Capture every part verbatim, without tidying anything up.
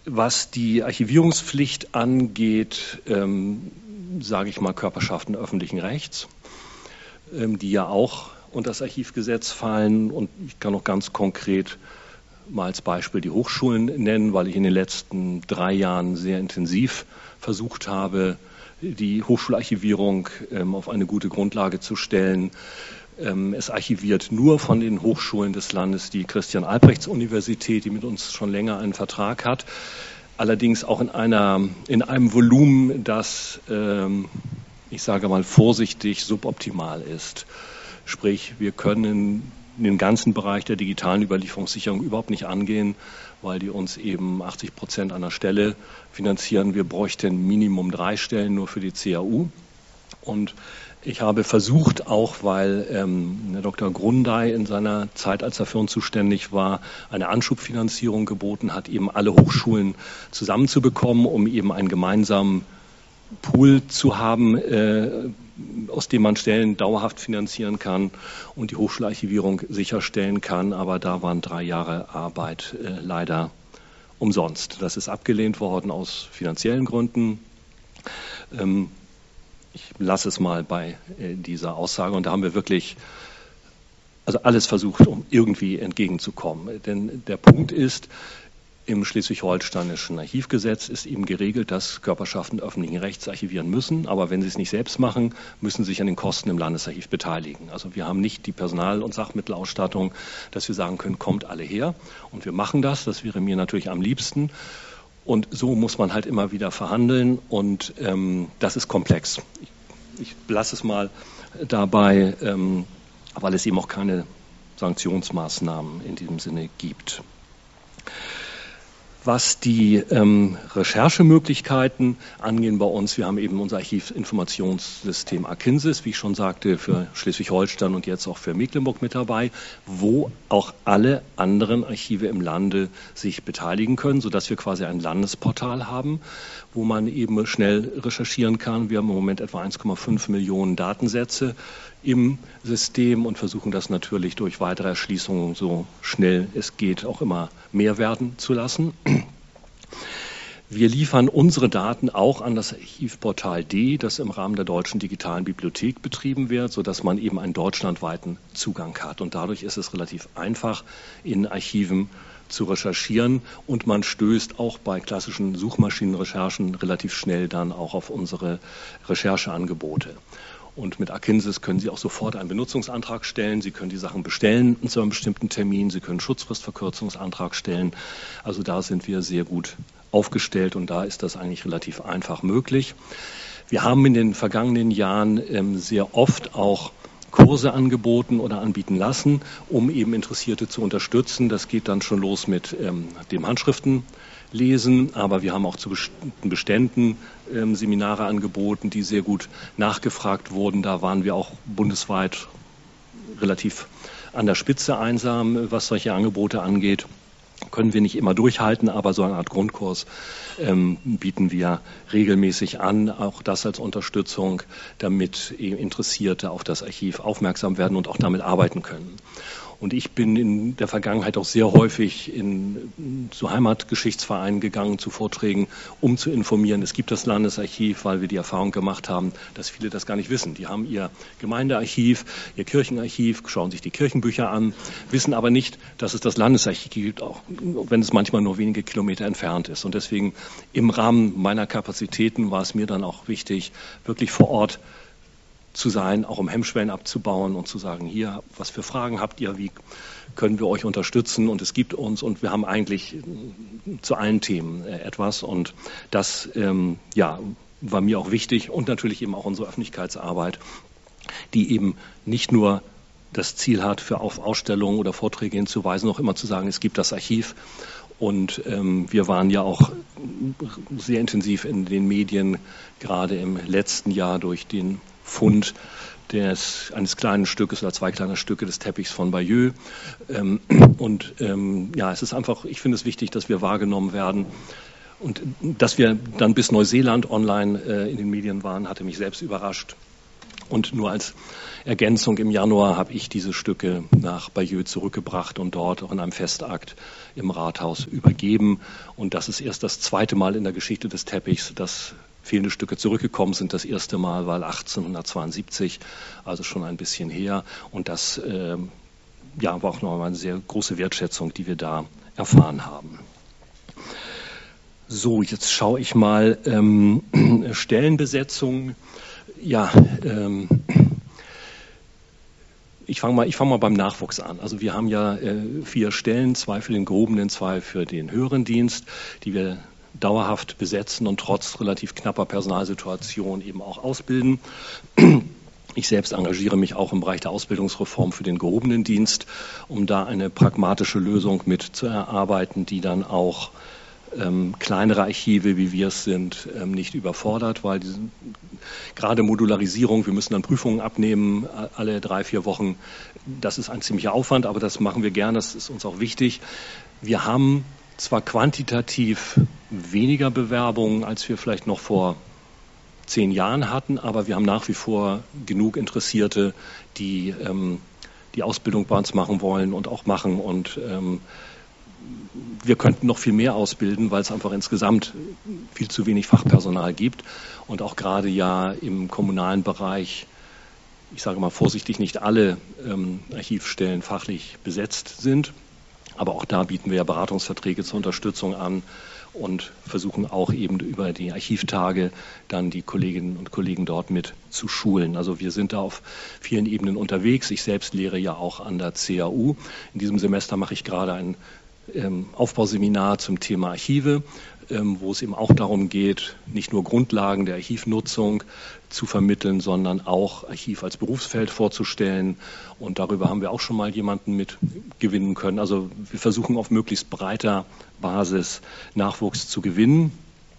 Was die Archivierungspflicht angeht, ähm, sage ich mal Körperschaften öffentlichen Rechts, ähm, die ja auch unter das Archivgesetz fallen. Und ich kann noch ganz konkret mal als Beispiel die Hochschulen nennen, weil ich in den letzten drei Jahren sehr intensiv versucht habe, die Hochschularchivierung ähm, auf eine gute Grundlage zu stellen. Ähm, es archiviert nur von den Hochschulen des Landes die Christian-Albrechts-Universität, die mit uns schon länger einen Vertrag hat. Allerdings auch in, einer, in einem Volumen, das, ähm, ich sage mal vorsichtig, suboptimal ist. Sprich, wir können den ganzen Bereich der digitalen Überlieferungssicherung überhaupt nicht angehen, weil die uns eben achtzig Prozent an der Stelle finanzieren. Wir bräuchten Minimum drei Stellen nur für die C A U. Und ich habe versucht, auch weil ähm, Herr Doktor Grundei in seiner Zeit, als er für uns zuständig war, eine Anschubfinanzierung geboten hat, eben alle Hochschulen zusammenzubekommen, um eben einen gemeinsamen Pool zu haben, äh, aus dem man Stellen dauerhaft finanzieren kann und die Hochschularchivierung sicherstellen kann. Aber da waren drei Jahre Arbeit äh, leider umsonst. Das ist abgelehnt worden aus finanziellen Gründen. Ähm, ich lasse es mal bei äh, dieser Aussage. Und da haben wir wirklich also alles versucht, um irgendwie entgegenzukommen. Denn der Punkt ist, im schleswig-holsteinischen Archivgesetz ist eben geregelt, dass Körperschaften öffentlichen Rechts archivieren müssen. Aber wenn sie es nicht selbst machen, müssen sie sich an den Kosten im Landesarchiv beteiligen. Also wir haben nicht die Personal- und Sachmittelausstattung, dass wir sagen können, kommt alle her. Und wir machen das. Das wäre mir natürlich am liebsten. Und so muss man halt immer wieder verhandeln. Und ähm, das ist komplex. Ich, ich lasse es mal dabei, ähm, weil es eben auch keine Sanktionsmaßnahmen in diesem Sinne gibt. Was die ähm, Recherchemöglichkeiten angehen bei uns, wir haben eben unser Archivinformationssystem Akinsis, wie ich schon sagte, für Schleswig-Holstein und jetzt auch für Mecklenburg mit dabei, wo auch alle anderen Archive im Lande sich beteiligen können, sodass wir quasi ein Landesportal haben, wo man eben schnell recherchieren kann. Wir haben im Moment etwa eins Komma fünf Millionen Datensätze im System und versuchen das natürlich durch weitere Erschließungen so schnell es geht auch immer mehr werden zu lassen. Wir liefern unsere Daten auch an das Archivportal D, das im Rahmen der Deutschen Digitalen Bibliothek betrieben wird, sodass man eben einen deutschlandweiten Zugang hat. Und dadurch ist es relativ einfach, in Archiven zu recherchieren und man stößt auch bei klassischen Suchmaschinenrecherchen relativ schnell dann auch auf unsere Rechercheangebote. Und mit Akinsis können Sie auch sofort einen Benutzungsantrag stellen. Sie können die Sachen bestellen zu einem bestimmten Termin. Sie können einen Schutzfristverkürzungsantrag stellen. Also da sind wir sehr gut aufgestellt und da ist das eigentlich relativ einfach möglich. Wir haben in den vergangenen Jahren ähm, sehr oft auch Kurse angeboten oder anbieten lassen, um eben Interessierte zu unterstützen. Das geht dann schon los mit ähm, dem Handschriftenlesen, aber wir haben auch zu bestimmten Beständen ähm, Seminare angeboten, die sehr gut nachgefragt wurden. Da waren wir auch bundesweit relativ an der Spitze einsam, was solche Angebote angeht. Können wir nicht immer durchhalten, aber so eine Art Grundkurs ähm, bieten wir regelmäßig an, auch das als Unterstützung, damit Interessierte auf das Archiv aufmerksam werden und auch damit arbeiten können. Und ich bin in der Vergangenheit auch sehr häufig in, zu Heimatgeschichtsvereinen gegangen, zu Vorträgen, um zu informieren. Es gibt das Landesarchiv, weil wir die Erfahrung gemacht haben, dass viele das gar nicht wissen. Die haben ihr Gemeindearchiv, ihr Kirchenarchiv, schauen sich die Kirchenbücher an, wissen aber nicht, dass es das Landesarchiv gibt, auch wenn es manchmal nur wenige Kilometer entfernt ist. Und deswegen im Rahmen meiner Kapazitäten war es mir dann auch wichtig, wirklich vor Ort zu sein, auch um Hemmschwellen abzubauen und zu sagen, hier, was für Fragen habt ihr, wie können wir euch unterstützen und es gibt uns und wir haben eigentlich zu allen Themen etwas und das ähm, ja, war mir auch wichtig und natürlich eben auch unsere Öffentlichkeitsarbeit, die eben nicht nur das Ziel hat, für auf Ausstellungen oder Vorträge hinzuweisen, auch immer zu sagen, es gibt das Archiv. Und ähm, wir waren ja auch sehr intensiv in den Medien, gerade im letzten Jahr durch den Fund des, eines kleinen Stückes oder zwei kleiner Stücke des Teppichs von Bayeux. Ähm, und ähm, ja, es ist einfach, ich finde es wichtig, dass wir wahrgenommen werden. Und dass wir dann bis Neuseeland online äh, in den Medien waren, hatte mich selbst überrascht. Und nur als Ergänzung, im Januar habe ich diese Stücke nach Bayeux zurückgebracht und dort auch in einem Festakt im Rathaus übergeben. Und das ist erst das zweite Mal in der Geschichte des Teppichs, dass fehlende Stücke zurückgekommen sind. Das erste Mal war achtzehnhundertzweiundsiebzig, also schon ein bisschen her. Und das äh, ja, war auch nochmal eine sehr große Wertschätzung, die wir da erfahren haben. So, jetzt schaue ich mal ähm, Stellenbesetzung. Ja, ähm, ich fange mal, ich fange mal beim Nachwuchs an. Also wir haben ja äh, vier Stellen, zwei für den gehobenen, zwei für den höheren Dienst, die wir dauerhaft besetzen und trotz relativ knapper Personalsituation eben auch ausbilden. Ich selbst engagiere mich auch im Bereich der Ausbildungsreform für den gehobenen Dienst, um da eine pragmatische Lösung mit zu erarbeiten, die dann auch ähm, kleinere Archive, wie wir es sind, ähm, nicht überfordert, weil diese, gerade Modularisierung, wir müssen dann Prüfungen abnehmen, alle drei, vier Wochen, das ist ein ziemlicher Aufwand, aber das machen wir gerne, das ist uns auch wichtig. Wir haben zwar quantitativ weniger Bewerbungen, als wir vielleicht noch vor zehn Jahren hatten, aber wir haben nach wie vor genug Interessierte, die ähm, die Ausbildung bei uns machen wollen und auch machen. Und ähm, wir könnten noch viel mehr ausbilden, weil es einfach insgesamt viel zu wenig Fachpersonal gibt. Und auch gerade ja im kommunalen Bereich, ich sage mal vorsichtig, nicht alle ähm, Archivstellen fachlich besetzt sind. Aber auch da bieten wir ja Beratungsverträge zur Unterstützung an und versuchen auch eben über die Archivtage dann die Kolleginnen und Kollegen dort mit zu schulen. Also wir sind da auf vielen Ebenen unterwegs. Ich selbst lehre ja auch an der C A U. In diesem Semester mache ich gerade ein ähm, Aufbauseminar zum Thema Archive, ähm, wo es eben auch darum geht, nicht nur Grundlagen der Archivnutzung zu vermitteln, sondern auch Archiv als Berufsfeld vorzustellen. Und darüber haben wir auch schon mal jemanden mit gewinnen können. Also wir versuchen auf möglichst breiter Basis Nachwuchs zu gewinnen.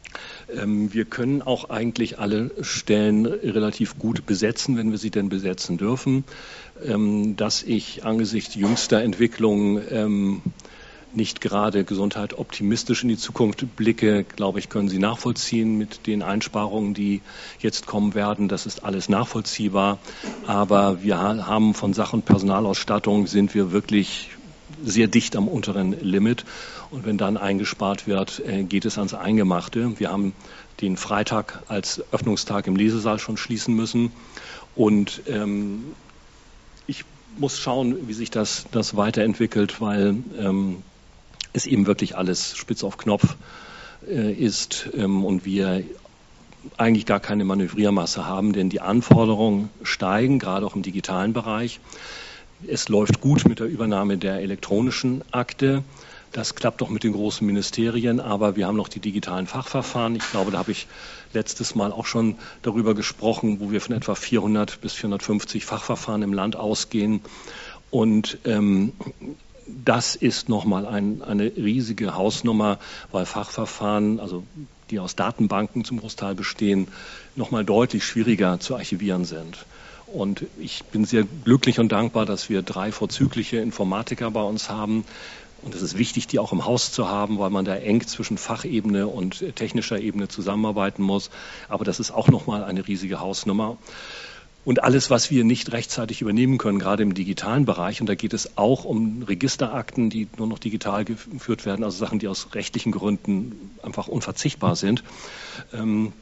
Ähm, wir können auch eigentlich alle Stellen relativ gut besetzen, wenn wir sie denn besetzen dürfen. Ähm, dass ich angesichts jüngster Entwicklungen ähm, nicht gerade Gesundheit optimistisch in die Zukunft blicke, glaube ich, können Sie nachvollziehen mit den Einsparungen, die jetzt kommen werden. Das ist alles nachvollziehbar. Aber wir haben von Sach- und Personalausstattung sind wir wirklich sehr dicht am unteren Limit. Und wenn dann eingespart wird, geht es ans Eingemachte. Wir haben den Freitag als Öffnungstag im Lesesaal schon schließen müssen. Und ähm, ich muss schauen, wie sich das, das weiterentwickelt, weil ähm, es eben wirklich alles spitz auf Knopf äh, ist ähm, und wir eigentlich gar keine Manövriermasse haben, denn die Anforderungen steigen, gerade auch im digitalen Bereich. Es läuft gut mit der Übernahme der elektronischen Akte. Das klappt doch mit den großen Ministerien, aber wir haben noch die digitalen Fachverfahren. Ich glaube, da habe ich letztes Mal auch schon darüber gesprochen, wo wir von etwa vierhundert bis vierhundertfünfzig Fachverfahren im Land ausgehen. Und ähm, das ist nochmal ein, eine riesige Hausnummer, weil Fachverfahren, also die aus Datenbanken zum Großteil bestehen, nochmal deutlich schwieriger zu archivieren sind. Und ich bin sehr glücklich und dankbar, dass wir drei vorzügliche Informatiker bei uns haben. Und es ist wichtig, die auch im Haus zu haben, weil man da eng zwischen Fachebene und technischer Ebene zusammenarbeiten muss. Aber das ist auch nochmal eine riesige Hausnummer. Und alles, was wir nicht rechtzeitig übernehmen können, gerade im digitalen Bereich, und da geht es auch um Registerakten, die nur noch digital geführt werden, also Sachen, die aus rechtlichen Gründen einfach unverzichtbar sind. Ähm,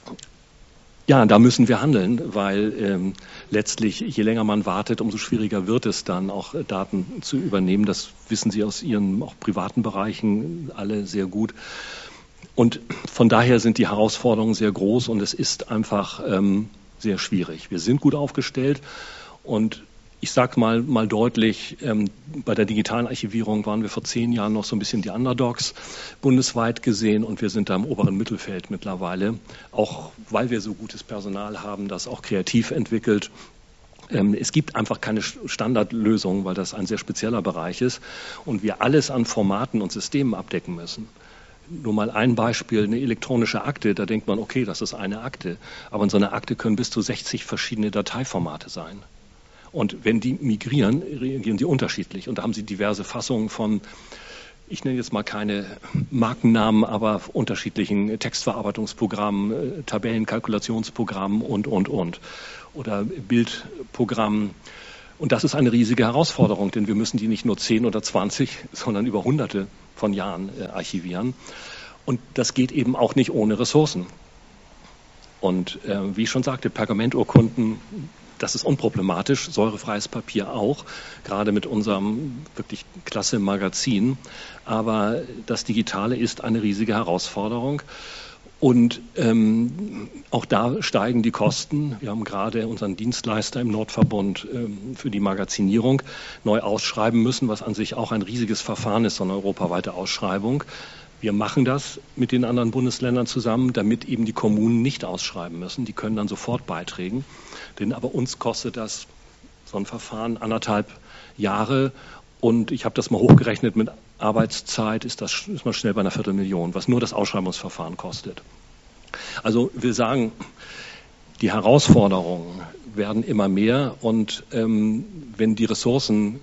ja, da müssen wir handeln, weil ähm, letztlich, je länger man wartet, umso schwieriger wird es dann auch äh, Daten zu übernehmen. Das wissen Sie aus Ihren auch privaten Bereichen alle sehr gut. Und von daher sind die Herausforderungen sehr groß und es ist einfach ähm, sehr schwierig. Wir sind gut aufgestellt und ich sage mal, mal deutlich, ähm, bei der digitalen Archivierung waren wir vor zehn Jahren noch so ein bisschen die Underdogs bundesweit gesehen und wir sind da im oberen Mittelfeld mittlerweile, auch weil wir so gutes Personal haben, das auch kreativ entwickelt. Ähm, es gibt einfach keine Standardlösung, weil das ein sehr spezieller Bereich ist und wir alles an Formaten und Systemen abdecken müssen. Nur mal ein Beispiel, eine elektronische Akte, da denkt man, okay, das ist eine Akte. Aber in so einer Akte können bis zu sechzig verschiedene Dateiformate sein. Und wenn die migrieren, reagieren die unterschiedlich. Und da haben sie diverse Fassungen von ich nenne jetzt mal keine Markennamen, aber unterschiedlichen Textverarbeitungsprogrammen, Tabellenkalkulationsprogrammen und, und, und. Oder Bildprogrammen. Und das ist eine riesige Herausforderung, denn wir müssen die nicht nur zehn oder zwanzig, sondern über hunderte von Jahren äh, archivieren. Und das geht eben auch nicht ohne Ressourcen. Und äh, wie ich schon sagte, Pergamenturkunden, das ist unproblematisch, säurefreies Papier auch, gerade mit unserem wirklich klasse Magazin. Aber das Digitale ist eine riesige Herausforderung. Und ähm, auch da steigen die Kosten. Wir haben gerade unseren Dienstleister im Nordverbund ähm, für die Magazinierung neu ausschreiben müssen, was an sich auch ein riesiges Verfahren ist, so eine europaweite Ausschreibung. Wir machen das mit den anderen Bundesländern zusammen, damit eben die Kommunen nicht ausschreiben müssen. Die können dann sofort beitragen. Denn aber uns kostet das so ein Verfahren anderthalb Jahre. Und ich habe das mal hochgerechnet mit Arbeitszeit, ist das ist man schnell bei einer Viertelmillion, was nur das Ausschreibungsverfahren kostet. Also wir sagen, die Herausforderungen werden immer mehr. Und ähm, wenn die Ressourcen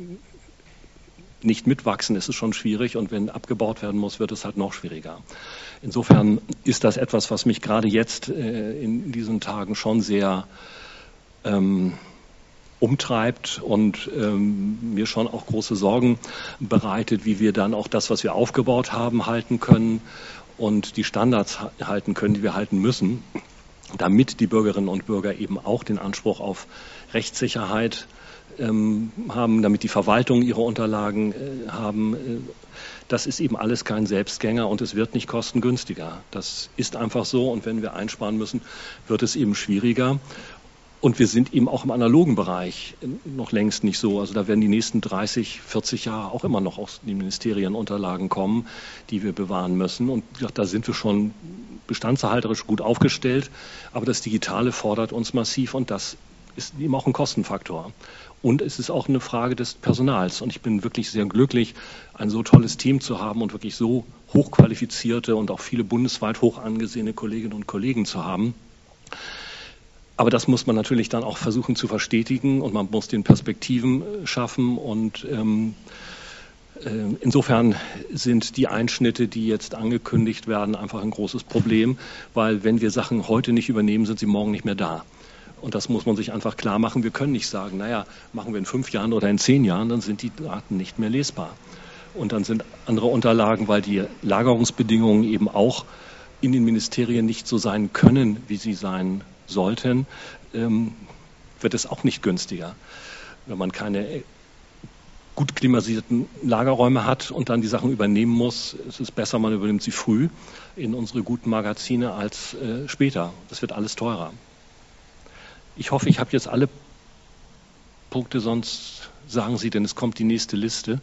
nicht mitwachsen, ist es schon schwierig, und wenn abgebaut werden muss, wird es halt noch schwieriger. Insofern ist das etwas, was mich gerade jetzt äh, in diesen Tagen schon sehr ähm, umtreibt und ähm, mir schon auch große Sorgen bereitet, wie wir dann auch das, was wir aufgebaut haben, halten können und die Standards halten können, die wir halten müssen, damit die Bürgerinnen und Bürger eben auch den Anspruch auf Rechtssicherheit haben, damit die Verwaltung ihre Unterlagen äh, haben. Das ist eben alles kein Selbstgänger und es wird nicht kostengünstiger. Das ist einfach so, und wenn wir einsparen müssen, wird es eben schwieriger. Und wir sind eben auch im analogen Bereich noch längst nicht so. Also da werden die nächsten dreißig, vierzig Jahre auch immer noch aus den Ministerien Unterlagen kommen, die wir bewahren müssen. Und da sind wir schon bestandserhalterisch gut aufgestellt. Aber das Digitale fordert uns massiv, und das ist eben auch ein Kostenfaktor. Und es ist auch eine Frage des Personals. Und ich bin wirklich sehr glücklich, ein so tolles Team zu haben und wirklich so hochqualifizierte und auch viele bundesweit hoch angesehene Kolleginnen und Kollegen zu haben. Aber das muss man natürlich dann auch versuchen zu verstetigen, und man muss den Perspektiven schaffen. Und ähm, äh, insofern sind die Einschnitte, die jetzt angekündigt werden, einfach ein großes Problem, weil wenn wir Sachen heute nicht übernehmen, sind sie morgen nicht mehr da. Und das muss man sich einfach klar machen. Wir können nicht sagen, naja, machen wir in fünf Jahren oder in zehn Jahren, dann sind die Daten nicht mehr lesbar. Und dann sind andere Unterlagen, weil die Lagerungsbedingungen eben auch in den Ministerien nicht so sein können, wie sie sein sollten, ähm, wird es auch nicht günstiger. Wenn man keine gut klimatisierten Lagerräume hat und dann die Sachen übernehmen muss, ist es besser, man übernimmt sie früh in unsere guten Magazine als äh, später. Das wird alles teurer. Ich hoffe, ich habe jetzt alle Punkte, sonst sagen Sie, denn es kommt die nächste Liste.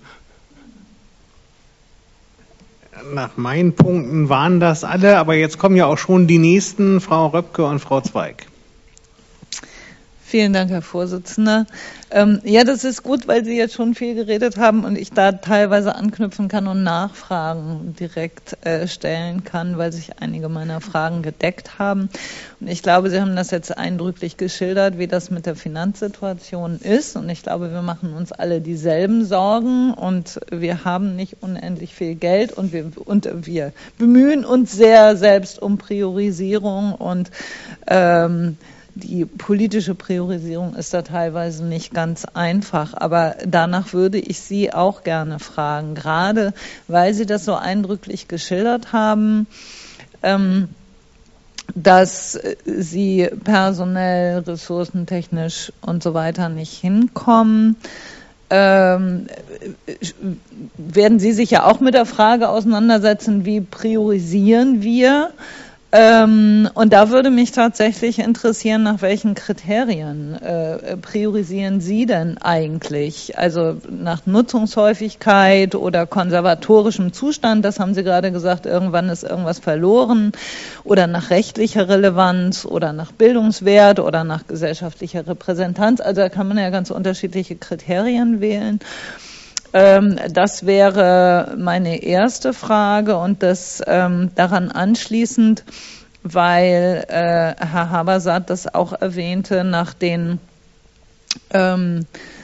Nach meinen Punkten waren das alle, aber jetzt kommen ja auch schon die nächsten, Frau Röpke und Frau Zweig. Vielen Dank, Herr Vorsitzender. Ähm, ja, das ist gut, weil Sie jetzt schon viel geredet haben und ich da teilweise anknüpfen kann und Nachfragen direkt äh, stellen kann, weil sich einige meiner Fragen gedeckt haben. Und ich glaube, Sie haben das jetzt eindrücklich geschildert, wie das mit der Finanzsituation ist. Und ich glaube, wir machen uns alle dieselben Sorgen und wir haben nicht unendlich viel Geld und wir, und wir bemühen uns sehr selbst um Priorisierung und ähm, die politische Priorisierung ist da teilweise nicht ganz einfach, aber danach würde ich Sie auch gerne fragen, gerade weil Sie das so eindrücklich geschildert haben, ähm, dass Sie personell, ressourcentechnisch und so weiter nicht hinkommen. Ähm, werden Sie sich ja auch mit der Frage auseinandersetzen, wie priorisieren wir? Ähm, und da würde mich tatsächlich interessieren, nach welchen Kriterien äh, priorisieren Sie denn eigentlich? Also nach Nutzungshäufigkeit oder konservatorischem Zustand, das haben Sie gerade gesagt, irgendwann ist irgendwas verloren, oder nach rechtlicher Relevanz oder nach Bildungswert oder nach gesellschaftlicher Repräsentanz. Also da kann man ja ganz unterschiedliche Kriterien wählen. Das wäre meine erste Frage, und das ähm, daran anschließend, weil äh, Herr Habersaat das auch erwähnte, nach den ähm,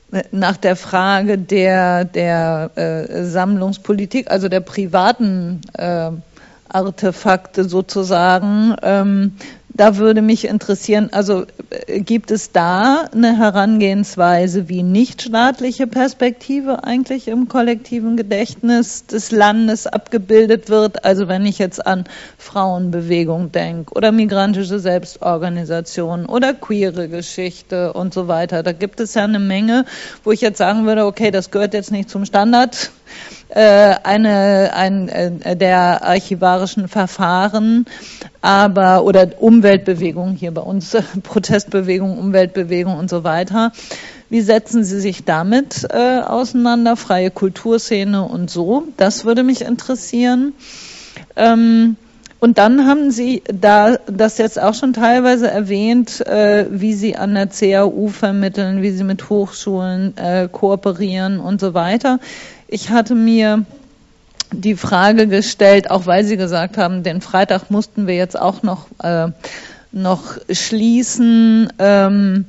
nach der Frage der, der äh, Sammlungspolitik, also der privaten äh, Artefakte sozusagen. Ähm, da würde mich interessieren, also äh, gibt es da eine Herangehensweise, wie nichtstaatliche Perspektive eigentlich im kollektiven Gedächtnis des Landes abgebildet wird? Also wenn ich jetzt an Frauenbewegung denke oder migrantische Selbstorganisation oder queere Geschichte und so weiter. Da gibt es ja eine Menge, wo ich jetzt sagen würde, okay, das gehört jetzt nicht zum Standard äh, eine, ein, äh, der archivarischen Verfahren, aber oder Umweltbewegung hier bei uns, Protestbewegung, Umweltbewegung und so weiter. Wie setzen Sie sich damit äh, auseinander? Freie Kulturszene und so. Das würde mich interessieren. Ähm, und dann haben Sie da das jetzt auch schon teilweise erwähnt, äh, wie Sie an der C A U vermitteln, wie Sie mit Hochschulen äh, kooperieren und so weiter. Ich hatte mir die Frage gestellt, auch weil Sie gesagt haben, den Freitag mussten wir jetzt auch noch, äh, noch schließen ähm,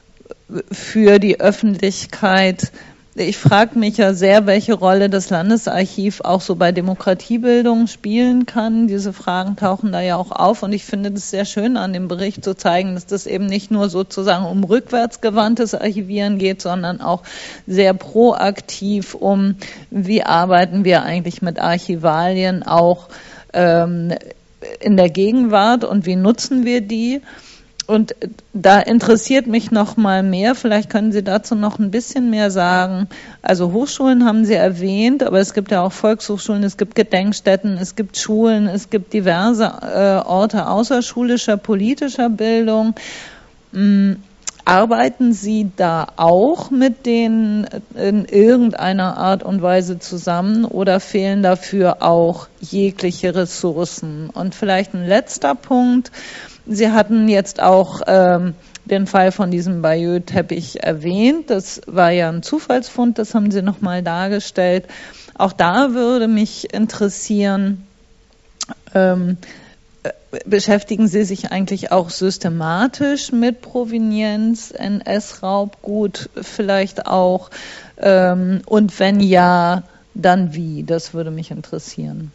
für die Öffentlichkeit. Ich frage mich ja sehr, welche Rolle das Landesarchiv auch so bei Demokratiebildung spielen kann. Diese Fragen tauchen da ja auch auf und ich finde es sehr schön, an dem Bericht zu zeigen, dass das eben nicht nur sozusagen um rückwärtsgewandtes Archivieren geht, sondern auch sehr proaktiv um, wie arbeiten wir eigentlich mit Archivalien auch ähm, in der Gegenwart und wie nutzen wir die. Und da interessiert mich noch mal mehr, vielleicht können Sie dazu noch ein bisschen mehr sagen. Also Hochschulen haben Sie erwähnt, aber es gibt ja auch Volkshochschulen, es gibt Gedenkstätten, es gibt Schulen, es gibt diverse äh, Orte außerschulischer, politischer Bildung. Ähm, arbeiten Sie da auch mit denen in irgendeiner Art und Weise zusammen oder fehlen dafür auch jegliche Ressourcen? Und vielleicht ein letzter Punkt. Sie hatten jetzt auch ähm, den Fall von diesem Bayeux-Teppich erwähnt. Das war ja ein Zufallsfund, das haben Sie nochmal dargestellt. Auch da würde mich interessieren, ähm, beschäftigen Sie sich eigentlich auch systematisch mit Provenienz, N S-Raubgut vielleicht auch? Ähm, und wenn ja, dann wie? Das würde mich interessieren.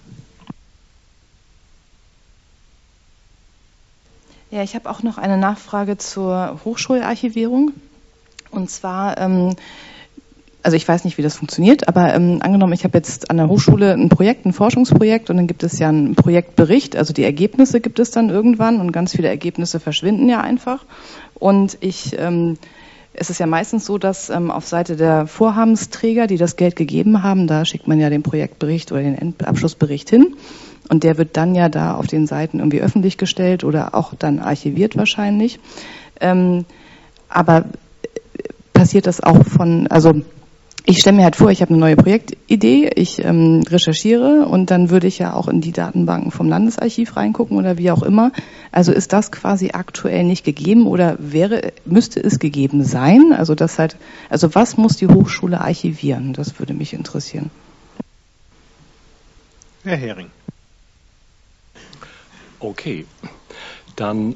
Ja, ich habe auch noch eine Nachfrage zur Hochschularchivierung. Und zwar, ähm, also ich weiß nicht, wie das funktioniert, aber ähm, angenommen, ich habe jetzt an der Hochschule ein Projekt, ein Forschungsprojekt und dann gibt es ja einen Projektbericht, also die Ergebnisse gibt es dann irgendwann und ganz viele Ergebnisse verschwinden ja einfach. Und ich, ähm, es ist ja meistens so, dass ähm, auf Seite der Vorhabensträger, die das Geld gegeben haben, da schickt man ja den Projektbericht oder den Endabschlussbericht hin. Und der wird dann ja da auf den Seiten irgendwie öffentlich gestellt oder auch dann archiviert wahrscheinlich. Ähm, aber passiert das auch von, also ich stelle mir halt vor, ich habe eine neue Projektidee, ich ähm, recherchiere und dann würde ich ja auch in die Datenbanken vom Landesarchiv reingucken oder wie auch immer. Also ist das quasi aktuell nicht gegeben oder wäre, müsste es gegeben sein? Also das halt, also was muss die Hochschule archivieren? Das würde mich interessieren. Herr Hering. Okay, dann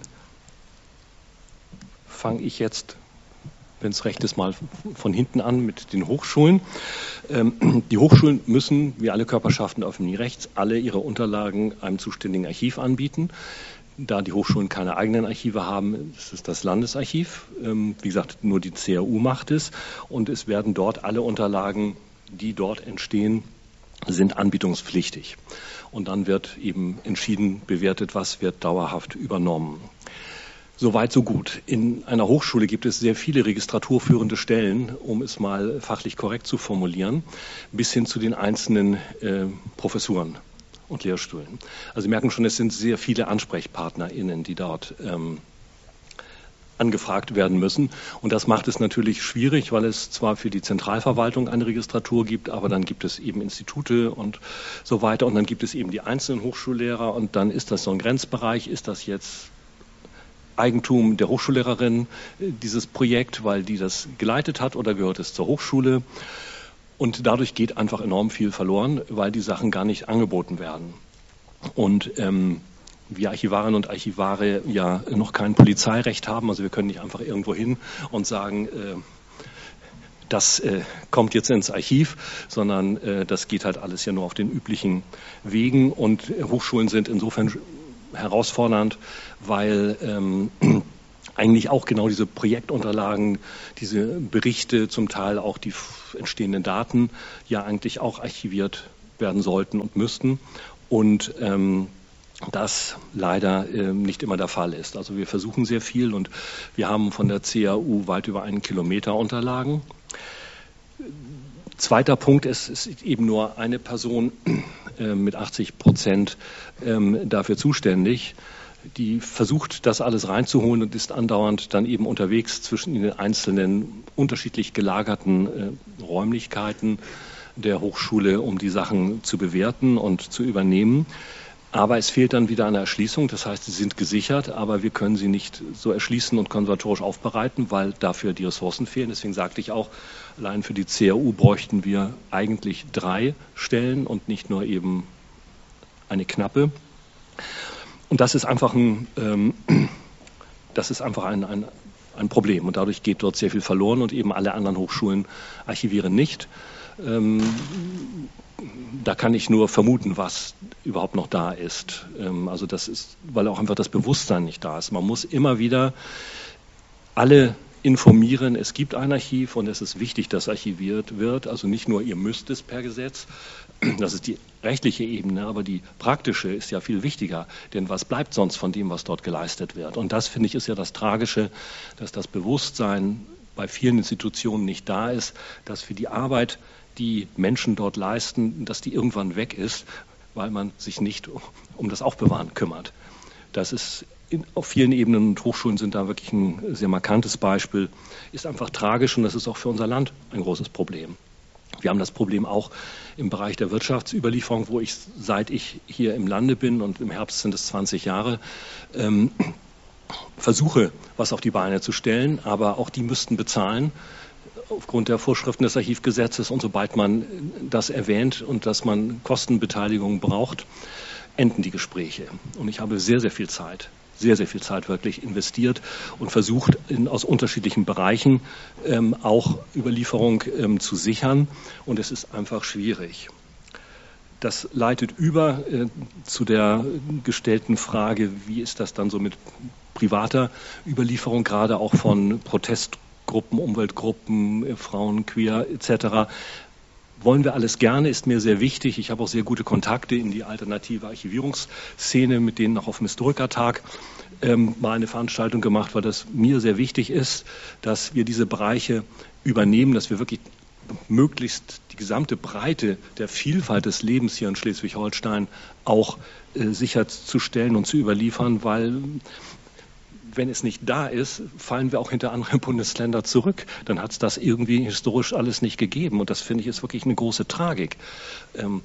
fange ich jetzt, wenn es recht ist, mal von hinten an mit den Hochschulen. Ähm, die Hochschulen müssen, wie alle Körperschaften öffentlichen Rechts, alle ihre Unterlagen einem zuständigen Archiv anbieten. Da die Hochschulen keine eigenen Archive haben, ist es das Landesarchiv. Ähm, wie gesagt, nur die C A U macht es. Und es werden dort alle Unterlagen, die dort entstehen, sind anbietungspflichtig. Und dann wird eben entschieden bewertet, was wird dauerhaft übernommen. Soweit, so gut. In einer Hochschule gibt es sehr viele registraturführende Stellen, um es mal fachlich korrekt zu formulieren, bis hin zu den einzelnen äh, Professuren und Lehrstühlen. Also Sie merken schon, es sind sehr viele AnsprechpartnerInnen, die dort ähm, angefragt werden müssen. Und das macht es natürlich schwierig, weil es zwar für die Zentralverwaltung eine Registratur gibt, aber dann gibt es eben Institute und so weiter. Und dann gibt es eben die einzelnen Hochschullehrer und dann ist das so ein Grenzbereich. Ist das jetzt Eigentum der Hochschullehrerin, dieses Projekt, weil die das geleitet hat, oder gehört es zur Hochschule? Und dadurch geht einfach enorm viel verloren, weil die Sachen gar nicht angeboten werden. Und ähm, wir Archivarinnen und Archivare ja noch kein Polizeirecht haben, also wir können nicht einfach irgendwo hin und sagen, äh, das äh, kommt jetzt ins Archiv, sondern äh, das geht halt alles ja nur auf den üblichen Wegen. Und Hochschulen sind insofern herausfordernd, weil ähm, eigentlich auch genau diese Projektunterlagen, diese Berichte, zum Teil auch die entstehenden Daten ja eigentlich auch archiviert werden sollten und müssten. Und ähm, das leider äh, nicht immer der Fall ist. Also wir versuchen sehr viel und wir haben von der C A U weit über einen Kilometer Unterlagen. Zweiter Punkt, es ist eben nur eine Person äh, mit achtzig Prozent ähm, dafür zuständig, die versucht, das alles reinzuholen und ist andauernd dann eben unterwegs zwischen den einzelnen unterschiedlich gelagerten äh, Räumlichkeiten der Hochschule, um die Sachen zu bewerten und zu übernehmen. Aber es fehlt dann wieder eine Erschließung, das heißt, sie sind gesichert, aber wir können sie nicht so erschließen und konservatorisch aufbereiten, weil dafür die Ressourcen fehlen. Deswegen sagte ich auch, allein für die C A U bräuchten wir eigentlich drei Stellen und nicht nur eben eine knappe. Und das ist einfach ein, ähm, das ist einfach ein, ein, ein Problem und dadurch geht dort sehr viel verloren und eben alle anderen Hochschulen archivieren nicht. Ähm, Da kann ich nur vermuten, was überhaupt noch da ist. Also das ist, weil auch einfach das Bewusstsein nicht da ist. Man muss immer wieder alle informieren, es gibt ein Archiv und es ist wichtig, dass archiviert wird. Also nicht nur, ihr müsst es per Gesetz, das ist die rechtliche Ebene, aber die praktische ist ja viel wichtiger. Denn was bleibt sonst von dem, was dort geleistet wird? Und das, finde ich, ist ja das Tragische, dass das Bewusstsein bei vielen Institutionen nicht da ist, dass für die Arbeit, die Menschen dort leisten, dass die irgendwann weg ist, weil man sich nicht um das Aufbewahren kümmert. Das ist in, auf vielen Ebenen und Hochschulen sind da wirklich ein sehr markantes Beispiel, ist einfach tragisch und das ist auch für unser Land ein großes Problem. Wir haben das Problem auch im Bereich der Wirtschaftsüberlieferung, wo ich, seit ich hier im Lande bin und im Herbst sind es zwanzig Jahre, ähm, versuche, was auf die Beine zu stellen, aber auch die müssten bezahlen, aufgrund der Vorschriften des Archivgesetzes und sobald man das erwähnt und dass man Kostenbeteiligung braucht, enden die Gespräche. Und ich habe sehr, sehr viel Zeit, sehr, sehr viel Zeit wirklich investiert und versucht, in, aus unterschiedlichen Bereichen ähm, auch Überlieferung ähm, zu sichern und es ist einfach schwierig. Das leitet über äh, zu der gestellten Frage, wie ist das dann so mit privater Überlieferung, gerade auch von Protestgruppen, Gruppen, Umweltgruppen, Frauen, Queer et cetera. Wollen wir alles gerne, ist mir sehr wichtig. Ich habe auch sehr gute Kontakte in die alternative Archivierungsszene, mit denen auch auf dem Historikertag ähm, mal eine Veranstaltung gemacht, weil das mir sehr wichtig ist, dass wir diese Bereiche übernehmen, dass wir wirklich möglichst die gesamte Breite der Vielfalt des Lebens hier in Schleswig-Holstein auch äh, sicherzustellen und zu überliefern, weil wenn es nicht da ist, fallen wir auch hinter andere Bundesländer zurück. Dann hat es das irgendwie historisch alles nicht gegeben. Und das, finde ich, ist wirklich eine große Tragik. Ähm,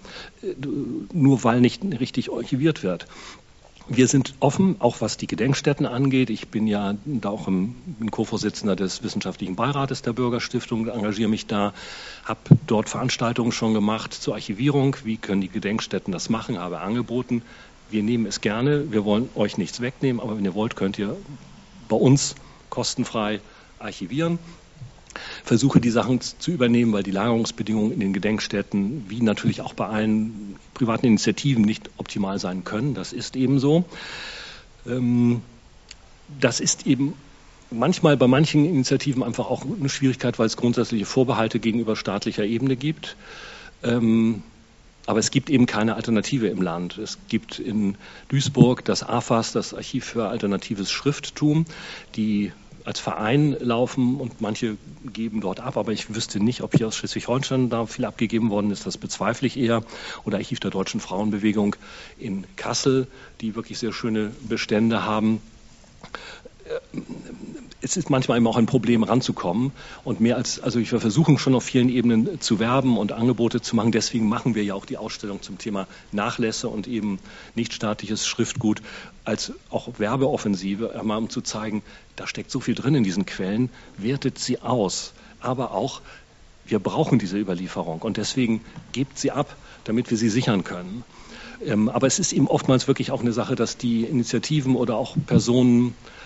nur weil nicht richtig archiviert wird. Wir sind offen, auch was die Gedenkstätten angeht. Ich bin ja da auch im, bin Co-Vorsitzender des Wissenschaftlichen Beirates der Bürgerstiftung, engagiere mich da, habe dort Veranstaltungen schon gemacht zur Archivierung. Wie können die Gedenkstätten das machen? Habe angeboten. Wir nehmen es gerne, wir wollen euch nichts wegnehmen, aber wenn ihr wollt, könnt ihr bei uns kostenfrei archivieren. Versuche die Sachen zu übernehmen, weil die Lagerungsbedingungen in den Gedenkstätten, wie natürlich auch bei allen privaten Initiativen, nicht optimal sein können. Das ist eben so. Das ist eben manchmal bei manchen Initiativen einfach auch eine Schwierigkeit, weil es grundsätzliche Vorbehalte gegenüber staatlicher Ebene gibt. Aber es gibt eben keine Alternative im Land. Es gibt in Duisburg das A F A S, das Archiv für alternatives Schrifttum, die als Verein laufen und manche geben dort ab, aber ich wüsste nicht, ob hier aus Schleswig-Holstein da viel abgegeben worden ist, das bezweifle ich eher. Oder Archiv der Deutschen Frauenbewegung in Kassel, die wirklich sehr schöne Bestände haben. Es ist manchmal eben auch ein Problem, ranzukommen und mehr als, also wir versuchen schon auf vielen Ebenen zu werben und Angebote zu machen. Deswegen machen wir ja auch die Ausstellung zum Thema Nachlässe und eben nichtstaatliches Schriftgut als auch Werbeoffensive, einmal um zu zeigen, da steckt so viel drin in diesen Quellen, wertet sie aus. Aber auch, wir brauchen diese Überlieferung und deswegen gebt sie ab, damit wir sie sichern können. Ähm, aber es ist eben oftmals wirklich auch eine Sache, dass die Initiativen oder auch Personen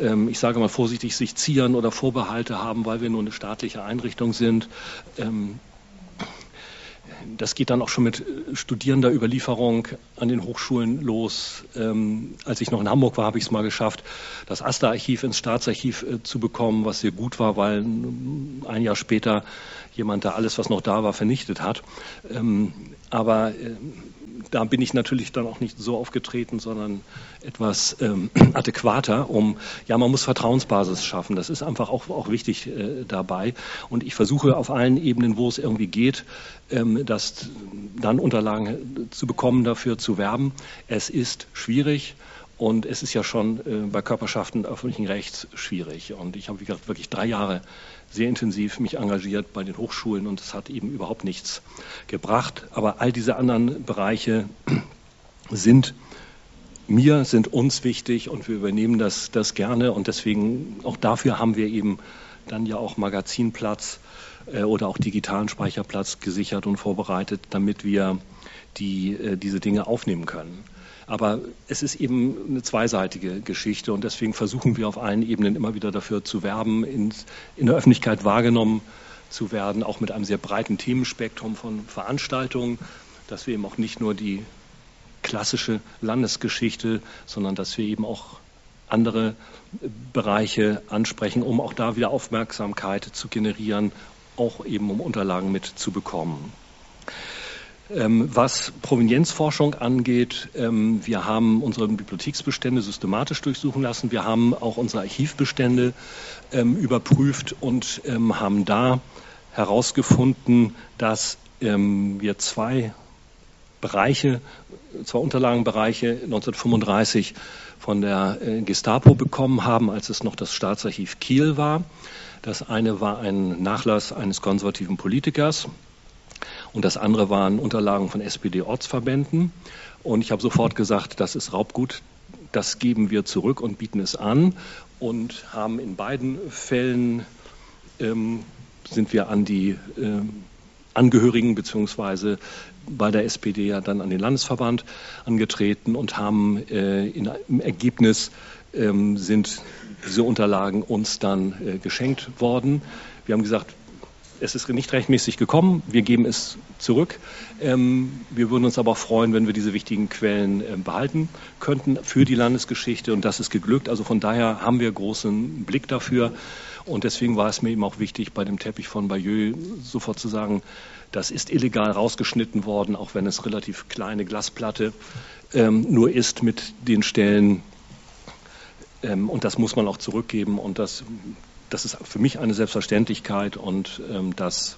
ähm, ich sage mal vorsichtig, sich zieren oder Vorbehalte haben, weil wir nur eine staatliche Einrichtung sind. Ähm, Das geht dann auch schon mit studierender Überlieferung an den Hochschulen los. Ähm, als ich noch in Hamburg war, habe ich es mal geschafft, das AStA-Archiv ins Staatsarchiv äh, zu bekommen, was sehr gut war, weil ein Jahr später jemand da alles, was noch da war, vernichtet hat. Ähm, aber äh, da bin ich natürlich dann auch nicht so aufgetreten, sondern etwas ähm, adäquater, um, ja, man muss Vertrauensbasis schaffen. Das ist einfach auch, auch wichtig äh, dabei. Und ich versuche auf allen Ebenen, wo es irgendwie geht, ähm, das dann Unterlagen zu bekommen, dafür zu werben. Es ist schwierig. Und es ist ja schon äh, bei Körperschaften öffentlichen Rechts schwierig. Und ich habe, wie gesagt, wirklich drei Jahre sehr intensiv mich engagiert bei den Hochschulen und es hat eben überhaupt nichts gebracht. Aber all diese anderen Bereiche sind mir, sind uns wichtig und wir übernehmen das, das gerne. Und deswegen, auch dafür haben wir eben dann ja auch Magazinplatz äh, oder auch digitalen Speicherplatz gesichert und vorbereitet, damit wir die, äh, diese Dinge aufnehmen können. Aber es ist eben eine zweiseitige Geschichte und deswegen versuchen wir auf allen Ebenen immer wieder dafür zu werben, in, in der Öffentlichkeit wahrgenommen zu werden, auch mit einem sehr breiten Themenspektrum von Veranstaltungen, dass wir eben auch nicht nur die klassische Landesgeschichte, sondern dass wir eben auch andere Bereiche ansprechen, um auch da wieder Aufmerksamkeit zu generieren, auch eben um Unterlagen mitzubekommen. Was Provenienzforschung angeht, wir haben unsere Bibliotheksbestände systematisch durchsuchen lassen. Wir haben auch unsere Archivbestände überprüft und haben da herausgefunden, dass wir zwei Bereiche, zwei Unterlagenbereiche neunzehnhundertfünfunddreißig von der Gestapo bekommen haben, als es noch das Staatsarchiv Kiel war. Das eine war ein Nachlass eines konservativen Politikers. Und das andere waren Unterlagen von S P D-Ortsverbänden. Und ich habe sofort gesagt, das ist Raubgut, das geben wir zurück und bieten es an. Und haben in beiden Fällen, ähm, sind wir an die äh, Angehörigen beziehungsweise bei der S P D ja dann an den Landesverband angetreten und haben äh, in, im Ergebnis ähm, sind diese Unterlagen uns dann äh, geschenkt worden. Wir haben gesagt, es ist nicht rechtmäßig gekommen, wir geben es zurück. Ähm, wir würden uns aber auch freuen, wenn wir diese wichtigen Quellen äh, behalten könnten für die Landesgeschichte und das ist geglückt. Also von daher haben wir großen Blick dafür und deswegen war es mir eben auch wichtig, bei dem Teppich von Bayeux sofort zu sagen, das ist illegal rausgeschnitten worden, auch wenn es relativ kleine Glasplatte ähm, nur ist mit den Stellen ähm, und das muss man auch zurückgeben und das Das ist für mich eine Selbstverständlichkeit und ähm, das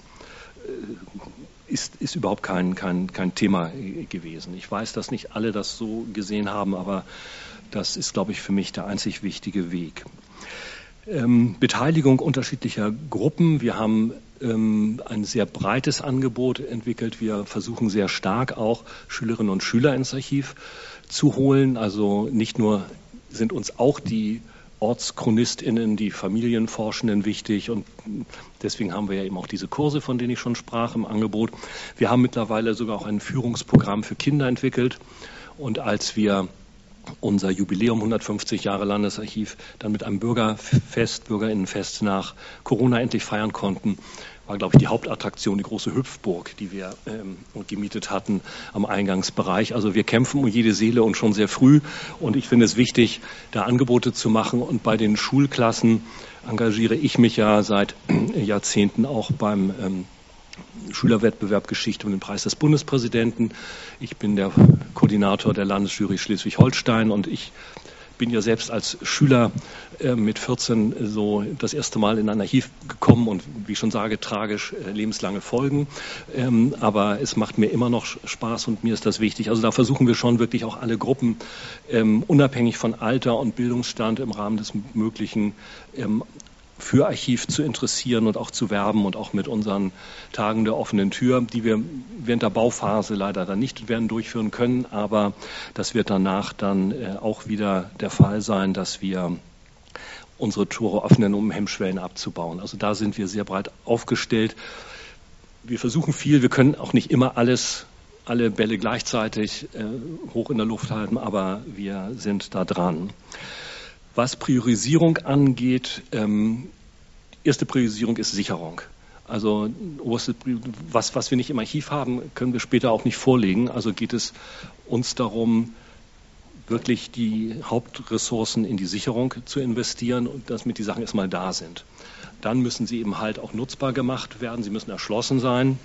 äh, ist, ist überhaupt kein, kein, kein Thema gewesen. Ich weiß, dass nicht alle das so gesehen haben, aber das ist, glaube ich, für mich der einzig wichtige Weg. Ähm, Beteiligung unterschiedlicher Gruppen. Wir haben ähm, ein sehr breites Angebot entwickelt. Wir versuchen sehr stark auch Schülerinnen und Schüler ins Archiv zu holen. Also nicht nur sind uns auch die OrtschronistInnen, die Familienforschenden wichtig und deswegen haben wir ja eben auch diese Kurse, von denen ich schon sprach, im Angebot. Wir haben mittlerweile sogar auch ein Führungsprogramm für Kinder entwickelt und als wir unser Jubiläum hundertfünfzig Jahre Landesarchiv dann mit einem Bürgerfest, Bürgerinnenfest nach Corona endlich feiern konnten, war, glaube ich, die Hauptattraktion, die große Hüpfburg, die wir ähm, gemietet hatten am Eingangsbereich. Also wir kämpfen um jede Seele und schon sehr früh. Und ich finde es wichtig, da Angebote zu machen. Und bei den Schulklassen engagiere ich mich ja seit Jahrzehnten auch beim ähm, Schülerwettbewerb Geschichte um den Preis des Bundespräsidenten. Ich bin der Koordinator der Landesjury Schleswig-Holstein und ich bin ja selbst als Schüler äh, mit vierzehn so das erste Mal in ein Archiv gekommen und wie ich schon sage, tragisch äh, lebenslange Folgen. Ähm, aber es macht mir immer noch Spaß und mir ist das wichtig. Also da versuchen wir schon wirklich auch alle Gruppen ähm, unabhängig von Alter und Bildungsstand im Rahmen des Möglichen ähm, für Archiv zu interessieren und auch zu werben und auch mit unseren Tagen der offenen Tür, die wir während der Bauphase leider dann nicht werden durchführen können, aber das wird danach dann äh, auch wieder der Fall sein, dass wir unsere Tore öffnen, um Hemmschwellen abzubauen. Also da sind wir sehr breit aufgestellt. Wir versuchen viel, wir können auch nicht immer alles, alle Bälle gleichzeitig äh, hoch in der Luft halten, aber wir sind da dran. Was Priorisierung angeht, ähm, erste Priorisierung ist Sicherung. Also was, was wir nicht im Archiv haben, können wir später auch nicht vorlegen. Also geht es uns darum, wirklich die Hauptressourcen in die Sicherung zu investieren und damit die Sachen erstmal da sind. Dann müssen sie eben halt auch nutzbar gemacht werden, sie müssen erschlossen sein.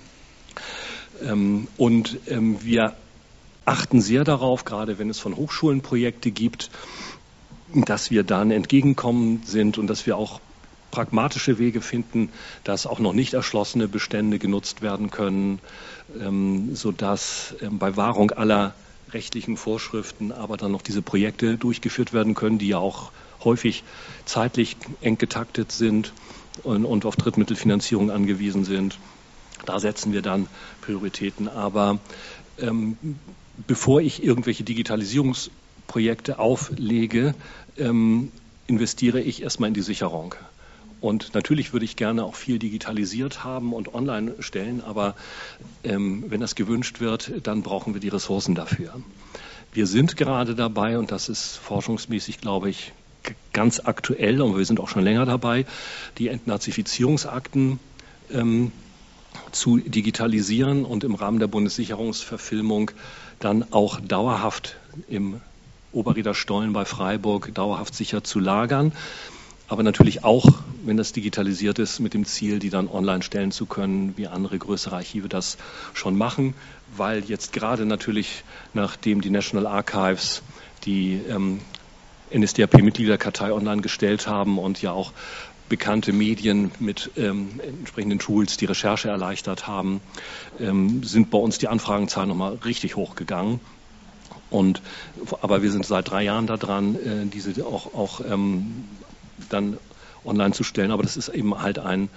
Ähm, und ähm, wir achten sehr darauf, gerade wenn es von Hochschulen Projekte gibt, dass wir dann entgegenkommen sind und dass wir auch pragmatische Wege finden, dass auch noch nicht erschlossene Bestände genutzt werden können, ähm, sodass ähm, bei Wahrung aller rechtlichen Vorschriften aber dann noch diese Projekte durchgeführt werden können, die ja auch häufig zeitlich eng getaktet sind und, und auf Drittmittelfinanzierung angewiesen sind. Da setzen wir dann Prioritäten. Aber ähm, bevor ich irgendwelche Digitalisierungsprojekte auflege, ähm, investiere ich erstmal in die Sicherung. Und natürlich würde ich gerne auch viel digitalisiert haben und online stellen, aber ähm, wenn das gewünscht wird, dann brauchen wir die Ressourcen dafür. Wir sind gerade dabei, und das ist forschungsmäßig, glaube ich, ganz aktuell, und wir sind auch schon länger dabei, die Entnazifizierungsakten ähm, zu digitalisieren und im Rahmen der Bundessicherungsverfilmung dann auch dauerhaft im Oberrieder Stollen bei Freiburg dauerhaft sicher zu lagern. Aber natürlich auch, wenn das digitalisiert ist, mit dem Ziel, die dann online stellen zu können, wie andere größere Archive das schon machen, weil jetzt gerade natürlich, nachdem die National Archives die ähm, N S D A P-Mitgliederkartei online gestellt haben und ja auch bekannte Medien mit ähm, entsprechenden Tools die Recherche erleichtert haben, ähm, sind bei uns die Anfragenzahlen nochmal richtig hochgegangen. Und, aber wir sind seit drei Jahren da dran, äh, diese auch, auch ähm, dann online zu stellen. Aber das ist eben halt ein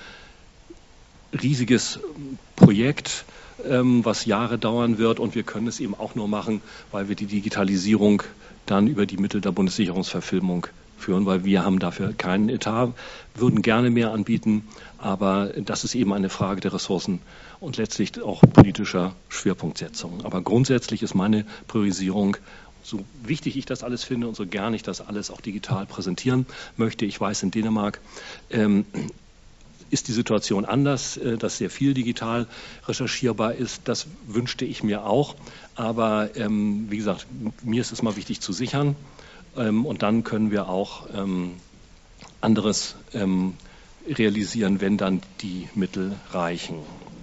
riesiges Projekt, ähm, was Jahre dauern wird. Und wir können es eben auch nur machen, weil wir die Digitalisierung dann über die Mittel der Bundessicherungsverfilmung führen, weil wir haben dafür keinen Etat, würden gerne mehr anbieten. Aber das ist eben eine Frage der Ressourcen und letztlich auch politischer Schwerpunktsetzung. Aber grundsätzlich ist meine Priorisierung, so wichtig ich das alles finde und so gern ich das alles auch digital präsentieren möchte. Ich weiß, in Dänemark ähm, ist die Situation anders, äh, dass sehr viel digital recherchierbar ist. Das wünschte ich mir auch. Aber ähm, wie gesagt, mir ist es mal wichtig zu sichern. Ähm, und dann können wir auch ähm, anderes ähm, realisieren, wenn dann die Mittel reichen.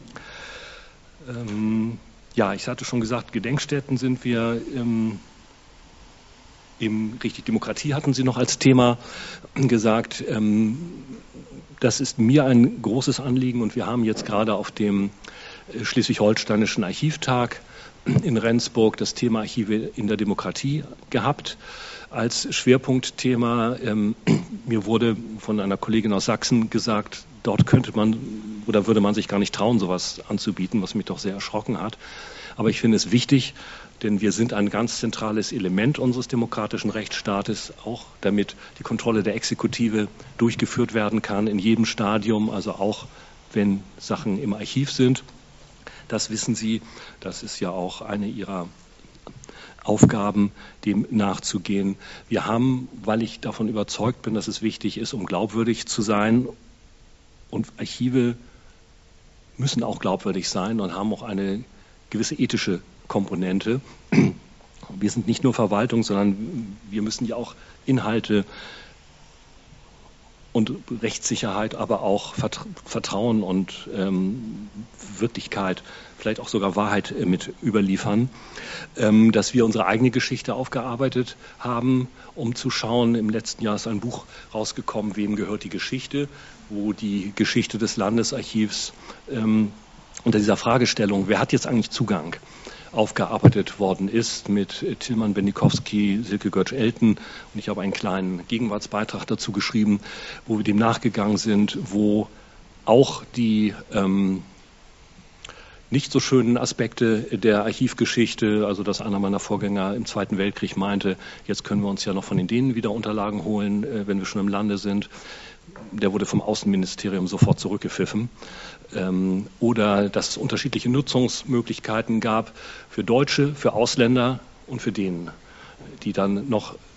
Ähm, ja, ich hatte schon gesagt, Gedenkstätten sind wir ähm, Eben richtig, Demokratie hatten Sie noch als Thema gesagt. Ähm, das ist mir ein großes Anliegen und wir haben jetzt gerade auf dem Schleswig-Holsteinischen Archivtag in Rendsburg das Thema Archive in der Demokratie gehabt als Schwerpunktthema. Ähm, mir wurde von einer Kollegin aus Sachsen gesagt, dort könnte man oder würde man sich gar nicht trauen, sowas anzubieten, was mich doch sehr erschrocken hat. Aber ich finde es wichtig, denn wir sind ein ganz zentrales Element unseres demokratischen Rechtsstaates, auch damit die Kontrolle der Exekutive durchgeführt werden kann in jedem Stadium, also auch wenn Sachen im Archiv sind. Das wissen Sie, das ist ja auch eine Ihrer Aufgaben, dem nachzugehen. Wir haben, weil ich davon überzeugt bin, dass es wichtig ist, um glaubwürdig zu sein, und Archive müssen auch glaubwürdig sein und haben auch eine gewisse ethische Komponente. Wir sind nicht nur Verwaltung, sondern wir müssen ja auch Inhalte und Rechtssicherheit, aber auch Vertrauen und ähm, Wirklichkeit, vielleicht auch sogar Wahrheit äh, mit überliefern, ähm, dass wir unsere eigene Geschichte aufgearbeitet haben, um zu schauen. Im letzten Jahr ist ein Buch rausgekommen, Wem gehört die Geschichte, wo die Geschichte des Landesarchivs ähm, unter dieser Fragestellung, wer hat jetzt eigentlich Zugang, aufgearbeitet worden ist mit Tilman Bendikowski, Silke Götsch-Elten, und ich habe einen kleinen Gegenwartsbeitrag dazu geschrieben, wo wir dem nachgegangen sind, wo auch die ähm, nicht so schönen Aspekte der Archivgeschichte, also dass einer meiner Vorgänger im Zweiten Weltkrieg meinte, jetzt können wir uns ja noch von den Dänen wieder Unterlagen holen, äh, wenn wir schon im Lande sind. Der wurde vom Außenministerium sofort zurückgepfiffen. Ähm, oder dass es unterschiedliche Nutzungsmöglichkeiten gab für Deutsche, für Ausländer und für Dänen, die dann noch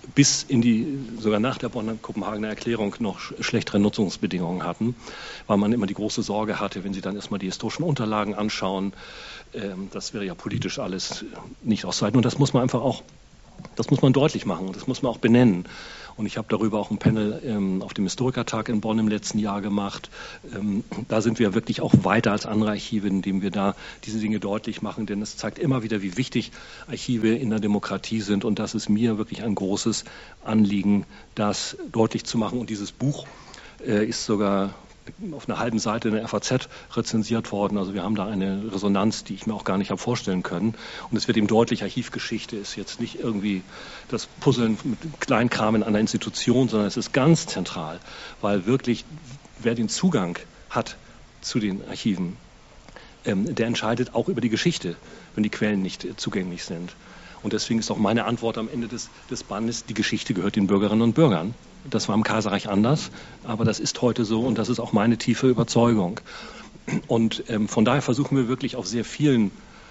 bis in die, sogar nach der Bonner Kopenhagener Erklärung noch schlechtere Nutzungsbedingungen hatten, weil man immer die große Sorge hatte, wenn Sie dann erstmal die historischen Unterlagen anschauen, ähm, das wäre ja politisch alles nicht auszuhalten. Und das muss man einfach auch, das muss man deutlich machen und das muss man auch benennen. Und ich habe darüber auch ein Panel ähm, auf dem Historikertag in Bonn im letzten Jahr gemacht. Ähm, da sind wir wirklich auch weiter als andere Archive, indem wir da diese Dinge deutlich machen. Denn es zeigt immer wieder, wie wichtig Archive in der Demokratie sind. Und das ist mir wirklich ein großes Anliegen, das deutlich zu machen. Und dieses Buch äh, ist sogar auf einer halben Seite in der F A Z rezensiert worden. Also wir haben da eine Resonanz, die ich mir auch gar nicht habe vorstellen können. Und es wird eben deutlich, Archivgeschichte ist jetzt nicht irgendwie das Puzzeln mit Kleinkram in einer Institution, sondern es ist ganz zentral, weil wirklich, wer den Zugang hat zu den Archiven, ähm, der entscheidet auch über die Geschichte, wenn die Quellen nicht äh, zugänglich sind. Und deswegen ist auch meine Antwort am Ende des, des Bandes, die Geschichte gehört den Bürgerinnen und Bürgern. Das war im Kaiserreich anders, aber das ist heute so und das ist auch meine tiefe Überzeugung. Und ähm, von daher versuchen wir wirklich auf sehr vielen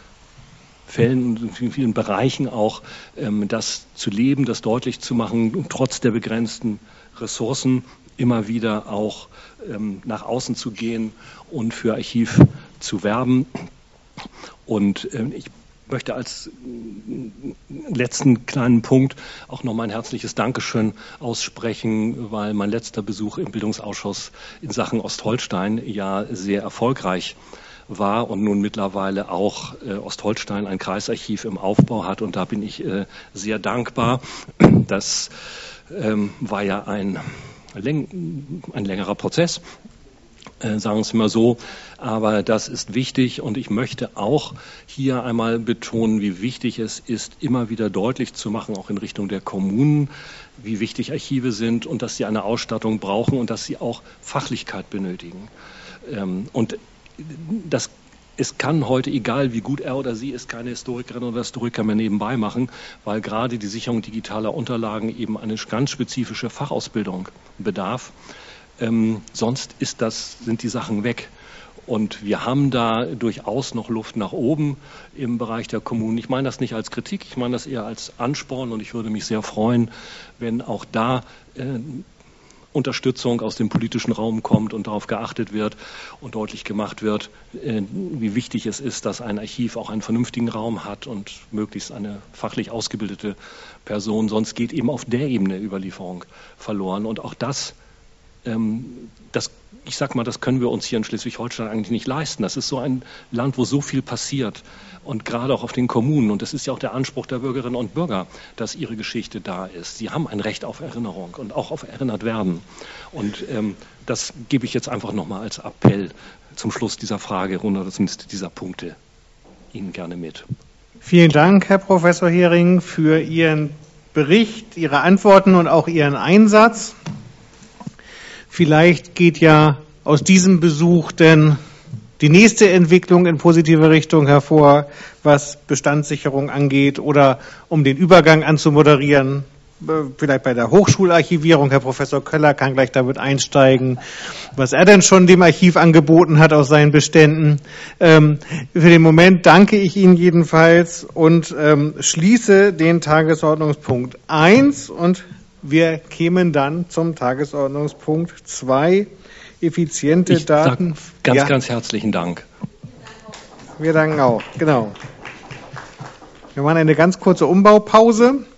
Fällen und in vielen Bereichen auch ähm, das zu leben, das deutlich zu machen, trotz der begrenzten Ressourcen immer wieder auch ähm, nach außen zu gehen und für Archiv zu werben. Und ähm, ich möchte als letzten kleinen Punkt auch noch mein herzliches Dankeschön aussprechen, weil mein letzter Besuch im Bildungsausschuss in Sachen Ostholstein ja sehr erfolgreich war und nun mittlerweile auch äh, Ostholstein ein Kreisarchiv im Aufbau hat. Und da bin ich äh, sehr dankbar. Das ähm, war ja ein, ein längerer Prozess. Äh, sagen wir es mal so, aber das ist wichtig und ich möchte auch hier einmal betonen, wie wichtig es ist, immer wieder deutlich zu machen, auch in Richtung der Kommunen, wie wichtig Archive sind und dass sie eine Ausstattung brauchen und dass sie auch Fachlichkeit benötigen. Ähm, und das Es kann heute, egal wie gut er oder sie ist, keine Historikerin oder Historiker mehr nebenbei machen, weil gerade die Sicherung digitaler Unterlagen eben eine ganz spezifische Fachausbildung bedarf. Ähm, sonst ist das, sind die Sachen weg. Und wir haben da durchaus noch Luft nach oben im Bereich der Kommunen. Ich meine das nicht als Kritik, ich meine das eher als Ansporn und ich würde mich sehr freuen, wenn auch da äh, Unterstützung aus dem politischen Raum kommt und darauf geachtet wird und deutlich gemacht wird, äh, wie wichtig es ist, dass ein Archiv auch einen vernünftigen Raum hat und möglichst eine fachlich ausgebildete Person. Sonst geht eben auf der Ebene Überlieferung verloren. Und auch das Das, ich sag mal, das können wir uns hier in Schleswig-Holstein eigentlich nicht leisten. Das ist so ein Land, wo so viel passiert und gerade auch auf den Kommunen. Und das ist ja auch der Anspruch der Bürgerinnen und Bürger, dass ihre Geschichte da ist. Sie haben ein Recht auf Erinnerung und auch auf erinnert werden. Und ähm, das gebe ich jetzt einfach nochmal als Appell zum Schluss dieser Fragerunde oder zumindest dieser Punkte Ihnen gerne mit. Vielen Dank, Herr Professor Hering, für Ihren Bericht, Ihre Antworten und auch Ihren Einsatz. Vielleicht geht ja aus diesem Besuch denn die nächste Entwicklung in positive Richtung hervor, was Bestandssicherung angeht oder um den Übergang anzumoderieren, vielleicht bei der Hochschularchivierung. Herr Professor Köller kann gleich damit einsteigen, was er denn schon dem Archiv angeboten hat aus seinen Beständen. Ähm, für den Moment danke ich Ihnen jedenfalls und ähm, schließe den Tagesordnungspunkt eins und wir kämen dann zum Tagesordnungspunkt zwei, effiziente ich Daten. Sag ganz, ja. ganz herzlichen Dank. Wir danken auch, genau. Wir machen eine ganz kurze Umbaupause.